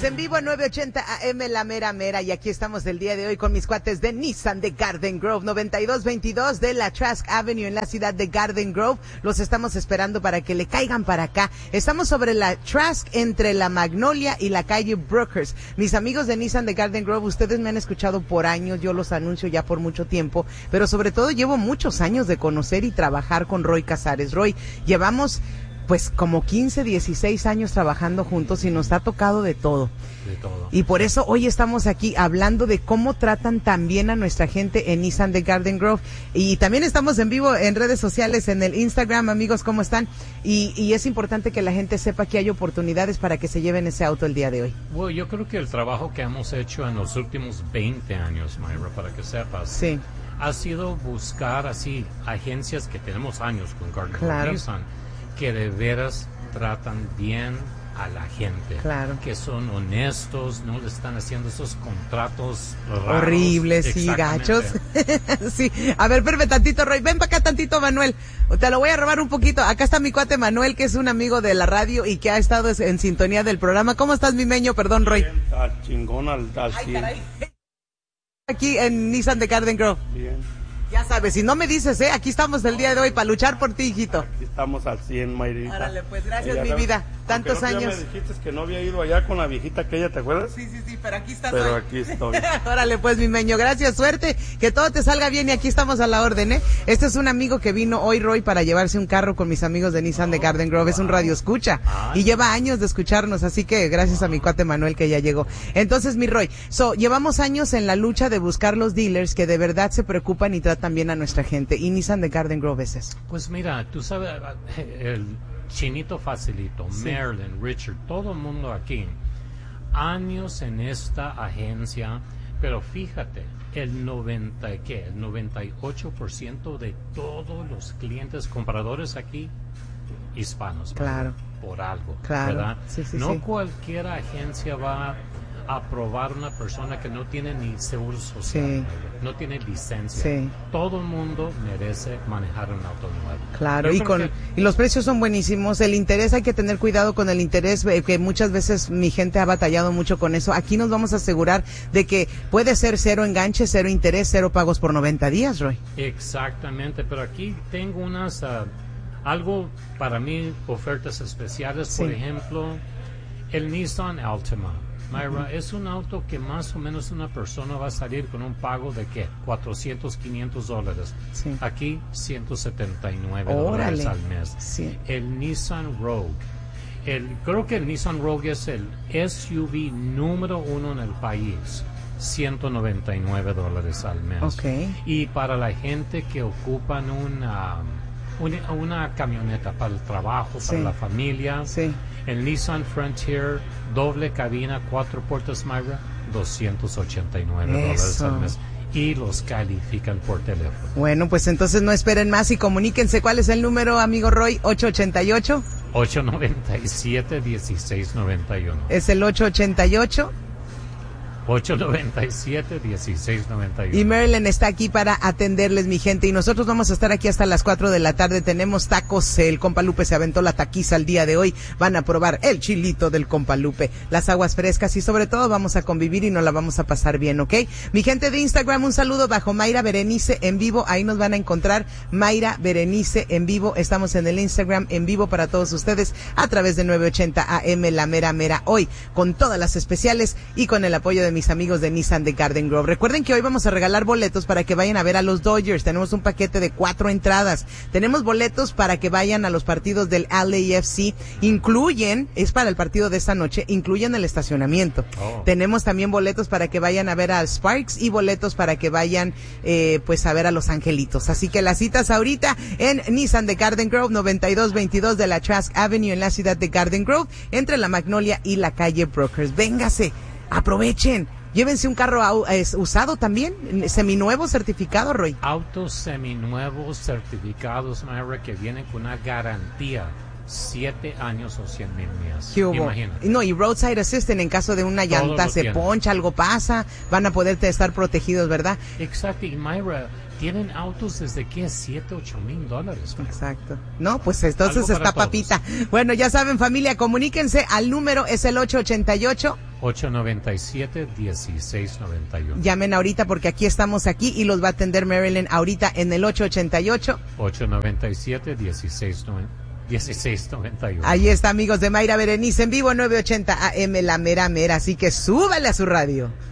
en vivo a 980 AM La Mera Mera, y aquí estamos el día de hoy con mis cuates de Nissan de Garden Grove, 9222 de la Trask Avenue en la ciudad de Garden Grove. Los estamos esperando para que le caigan para acá. Estamos sobre la Trask entre la Magnolia y la calle Brookhurst. Mis amigos de Nissan de Garden Grove, ustedes me han escuchado por años, yo los anuncio ya por mucho tiempo, pero sobre todo llevo muchos años de conocer y trabajar con Roy Casares. Roy, llevamos pues como 15, 16 años trabajando juntos y nos ha tocado de todo. De todo. Y por eso hoy estamos aquí hablando de cómo tratan también a nuestra gente en Nissan de Garden Grove. Y también estamos en vivo en redes sociales, en el Instagram, amigos, ¿cómo están? Y es importante que la gente sepa que hay oportunidades para que se lleven ese auto el día de hoy. Bueno, yo creo que el trabajo que hemos hecho en los últimos 20 años, Mayra, para que sepas, sí, ha sido buscar así agencias que tenemos años con Garden Grove claro, Nissan, que de veras tratan bien a la gente, claro, que son honestos, no le están haciendo esos contratos raros, horribles y gachos. Sí, a ver, espérame tantito, Roy, ven para acá tantito, Manuel, te lo voy a robar un poquito. Acá está mi cuate Manuel, que es un amigo de la radio y que ha estado en sintonía del programa. ¿Cómo estás, mi meño? Perdón, Roy. Bien, al chingón, al Ay, 100. caray. Aquí en Nissan de Garden Grove. Bien. Ya sabes, si no me dices, aquí estamos el día de hoy para luchar por ti, hijito. Aquí estamos al 100, Mayrita. Árale, pues gracias, Ya mi sabes, vida. Tantos aunque años. Ya me dijiste que no había ido allá con la viejita aquella, ¿te acuerdas? Sí, pero aquí estás Pero hoy. aquí estoy. Órale, pues, mi meño, gracias, suerte, que todo te salga bien y aquí estamos a la orden, ¿eh? Este es un amigo que vino hoy, Roy, para llevarse un carro con mis amigos de Nissan de Garden Grove. Es un radio escucha y lleva años de escucharnos, así que gracias a mi cuate Manuel que ya llegó. Entonces, mi Roy, llevamos años en la lucha de buscar los dealers que de verdad se preocupan y tratan bien a nuestra gente, y Nissan de Garden Grove es eso. Pues mira, tú sabes, el Chinito Facilito, sí, Marilyn, Richard, todo el mundo aquí, años en esta agencia, pero fíjate, el 98% de todos los clientes compradores aquí, hispanos. Claro. Por algo, claro, ¿verdad? Sí, no sí, cualquier agencia va a aprobar una persona que no tiene ni seguro social, sí, no tiene licencia. Sí. Todo el mundo merece manejar un auto nuevo. Claro, y los precios son buenísimos. El interés, hay que tener cuidado con el interés, que muchas veces mi gente ha batallado mucho con eso. Aquí nos vamos a asegurar de que puede ser cero enganche, cero interés, cero pagos por 90 días, Roy. Exactamente, pero aquí tengo unas, algo para mí, ofertas especiales. Sí. Por ejemplo, el Nissan Altima. Mayra, es un auto que más o menos una persona va a salir con un pago de ¿qué? $400, $500. Sí. Aquí, $179 Órale. al mes. Sí. El Nissan Rogue. Creo que el Nissan Rogue es el SUV número 1 en el país. $199 al mes. Okay. Y para la gente que ocupan una camioneta para el trabajo, Sí. para la familia, Sí. el Nissan Frontier, doble cabina, 4 puertas, Mayra, $289 Eso. al mes. Y los califican por teléfono. Bueno, pues entonces no esperen más y comuníquense. ¿Cuál es el número, amigo Roy? 888. 897-1691. Es el 888. 897-1691. Y Marilyn está aquí para atenderles, mi gente, y nosotros vamos a estar aquí hasta las 4 de la tarde. Tenemos tacos, el compa Lupe se aventó la taquiza el día de hoy, van a probar el chilito del compa Lupe, las aguas frescas y sobre todo vamos a convivir y nos la vamos a pasar bien, ¿ok? Mi gente de Instagram, un saludo bajo Mayra Berenice en vivo, ahí nos van a encontrar, Mayra Berenice en vivo, estamos en el Instagram en vivo para todos ustedes a través de 980 AM La Mera Mera, hoy con todas las especiales y con el apoyo de mis amigos de Nissan de Garden Grove. Recuerden que hoy vamos a regalar boletos para que vayan a ver a los Dodgers. Tenemos un paquete de 4 entradas. Tenemos boletos para que vayan a los partidos del LAFC. Es para el partido de esta noche, incluyen el estacionamiento. Oh. Tenemos también boletos para que vayan a ver a Sparks y boletos para que vayan pues a ver a los Angelitos. Así que las citas ahorita en Nissan de Garden Grove, 9222 de la Trask Avenue en la ciudad de Garden Grove, entre la Magnolia y la calle Brookhurst. Véngase. Aprovechen, llévense un carro usado también, seminuevo certificado, Roy. Autos seminuevos certificados, Mayra, que vienen con una garantía 7 años o 100,000 millas. ¿Qué hubo? Imagínate. No, y roadside assistant en caso de una llanta se poncha, algo pasa, van a poder estar protegidos, ¿verdad? Exacto, y Mayra, tienen autos desde que $7,000 a $8,000. Exacto. No, pues entonces Algo para está todos. papita. Bueno, ya saben, familia, comuníquense al número, es el 888 897-1691. Llamen ahorita porque aquí estamos aquí y los va a atender Marilyn ahorita en el 888. 897-1691. Ahí está, amigos de Mayra Berenice en vivo 980 AM La Mera Mera, así que súbale a su radio.